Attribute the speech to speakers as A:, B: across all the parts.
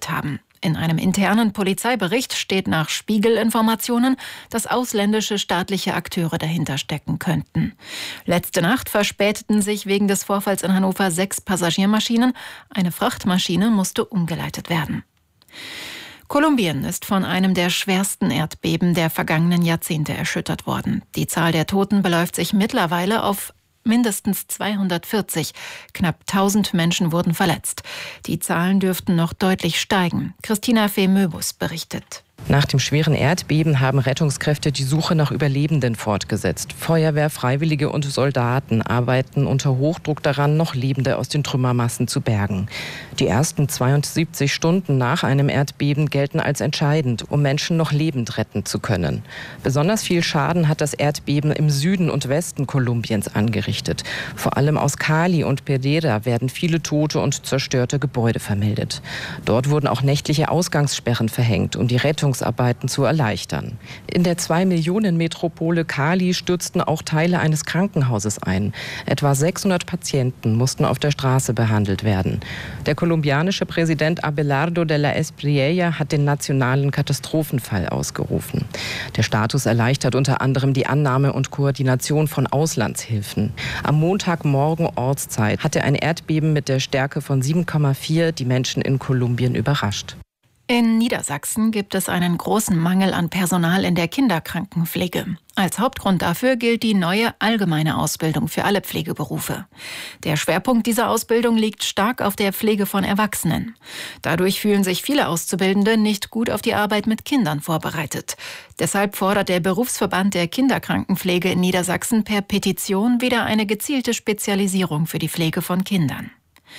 A: getötet haben. In einem internen Polizeibericht steht nach Spiegel-Informationen, dass ausländische staatliche Akteure dahinter stecken könnten. Letzte Nacht verspäteten sich wegen des Vorfalls in Hannover 6 Passagiermaschinen. Eine Frachtmaschine musste umgeleitet werden. Kolumbien ist von einem der schwersten Erdbeben der vergangenen Jahrzehnte erschüttert worden. Die Zahl der Toten beläuft sich mittlerweile auf mindestens 240. Knapp 1000 Menschen wurden verletzt. Die Zahlen dürften noch deutlich steigen. Christina Fee-Möbus berichtet.
B: Nach dem schweren Erdbeben haben Rettungskräfte die Suche nach Überlebenden fortgesetzt. Feuerwehr, Freiwillige und Soldaten arbeiten unter Hochdruck daran, noch Lebende aus den Trümmermassen zu bergen. Die ersten 72 Stunden nach einem Erdbeben gelten als entscheidend, um Menschen noch lebend retten zu können. Besonders viel Schaden hat das Erdbeben im Süden und Westen Kolumbiens angerichtet. Vor allem aus Cali und Pereira werden viele tote und zerstörte Gebäude vermeldet. Dort wurden auch nächtliche Ausgangssperren verhängt, um die Rettungsarbeiten zu erleichtern. In der 2-Millionen-Metropole Cali stürzten auch Teile eines Krankenhauses ein. Etwa 600 Patienten mussten auf der Straße behandelt werden. Der kolumbianische Präsident Abelardo de la Espriella hat den nationalen Katastrophenfall ausgerufen. Der Status erleichtert unter anderem die Annahme und Koordination von Auslandshilfen. Am Montagmorgen Ortszeit hatte ein Erdbeben mit der Stärke von 7,4 die Menschen in Kolumbien überrascht.
A: In Niedersachsen gibt es einen großen Mangel an Personal in der Kinderkrankenpflege. Als Hauptgrund dafür gilt die neue allgemeine Ausbildung für alle Pflegeberufe. Der Schwerpunkt dieser Ausbildung liegt stark auf der Pflege von Erwachsenen. Dadurch fühlen sich viele Auszubildende nicht gut auf die Arbeit mit Kindern vorbereitet. Deshalb fordert der Berufsverband der Kinderkrankenpflege in Niedersachsen per Petition wieder eine gezielte Spezialisierung für die Pflege von Kindern.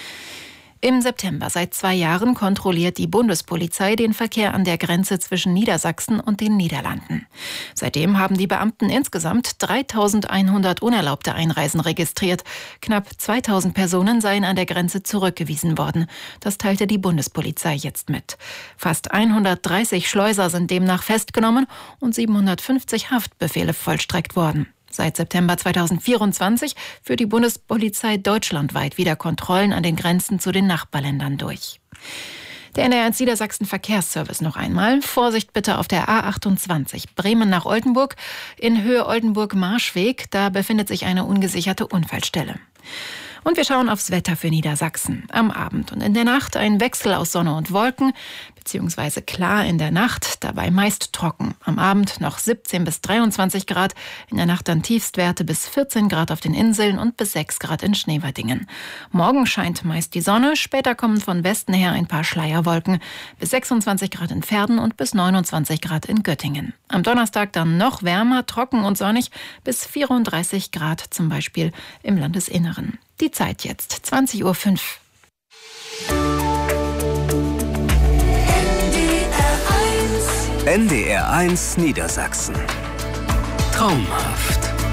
A: Im September seit 2 Jahren kontrolliert die Bundespolizei den Verkehr an der Grenze zwischen Niedersachsen und den Niederlanden. Seitdem haben die Beamten insgesamt 3.100 unerlaubte Einreisen registriert. Knapp 2.000 Personen seien an der Grenze zurückgewiesen worden. Das teilte die Bundespolizei jetzt mit. Fast 130 Schleuser sind demnach festgenommen und 750 Haftbefehle vollstreckt worden. Seit September 2024 führt die Bundespolizei deutschlandweit wieder Kontrollen an den Grenzen zu den Nachbarländern durch. Der NDR1 Niedersachsen Verkehrsservice noch einmal. Vorsicht bitte auf der A28 Bremen nach Oldenburg. In Höhe Oldenburg-Marschweg, da befindet sich eine ungesicherte Unfallstelle. Und wir schauen aufs Wetter für Niedersachsen. Am Abend und in der Nacht ein Wechsel aus Sonne und Wolken, beziehungsweise klar in der Nacht, dabei meist trocken. Am Abend noch 17 bis 23 Grad, in der Nacht dann Tiefstwerte bis 14 Grad auf den Inseln und bis 6 Grad in Schneewerdingen. Morgen scheint meist die Sonne, später kommen von Westen her ein paar Schleierwolken, bis 26 Grad in Verden und bis 29 Grad in Göttingen. Am Donnerstag dann noch wärmer, trocken und sonnig, bis 34 Grad zum Beispiel im Landesinneren. Die Zeit jetzt, 20:05 Uhr.
C: NDR1 Niedersachsen. Traumhaft.